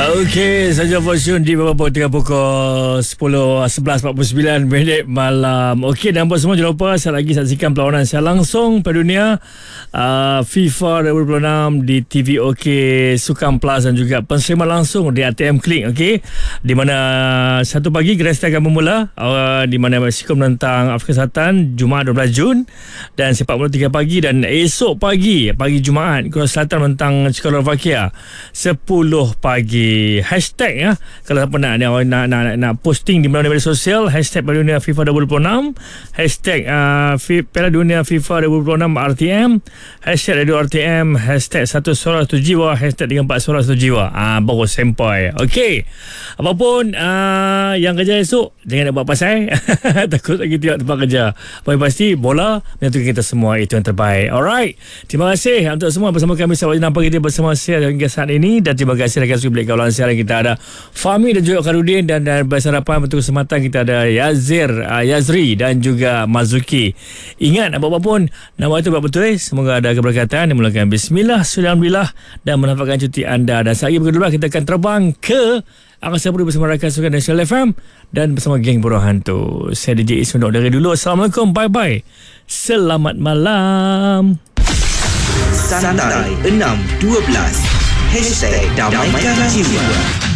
Okey, saja Fortune di beberapa tengah pukul 11.49 malam. Okey, dan buat semua jangan lupa saya lagi saksikan perlawanan secara langsung Piala Dunia FIFA 2026 di TV OK Sukan Plus dan juga penseriman langsung di ATM Klik. Okey, di mana 1 pagi Gresik akan bermula di mana Mexico menentang Afrika Selatan Jumaat 12 Jun, dan sepak bola 3 pagi, dan esok pagi Jumaat Korea Selatan menentang Czechoslovakia 10 pagi. Hashtag ya, kalau siapa nak posting di media sosial, hashtag Piala Dunia FIFA 2026, hashtag Piala Dunia FIFA 2026 RTM, hashtag Radio RTM, hashtag 1 suara 1 jiwa, hashtag 34 suara 1 jiwa. Baru sampai. Okey, apapun yang kerja esok, jangan nak buat pasal takut lagi tidak tempat kerja. Paling pasti bola menyatukan kita semua, itu yang terbaik. Alright, terima kasih untuk semua bersama kami. Saya nampak kita bersama saya hingga saat ini, dan terima kasih rakan sudah beli kawalan siaran. Kita ada Fahmi dan juga Karudin, dan bersarapan untuk kesempatan kita ada Yazri dan juga Mazuki. Ingat, apa pun nama itu betul, semoga ada keberkatan. Dimulakan bismillah, alhamdulillah, dan menampakkan cuti anda. Dan saat ini berdua kita akan terbang ke Angkasa Pura bersama rakan sukan National FM dan bersama geng Burung Hantu. Saya DJ Ismail dari dulu. Assalamualaikum, bye bye, selamat malam. Santai 612 #Damaikan Jiwa.